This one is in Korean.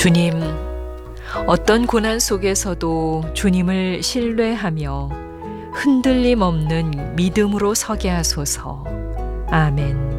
주님, 어떤 고난 속에서도 주님을 신뢰하며 흔들림 없는 믿음으로 서게 하소서. 아멘.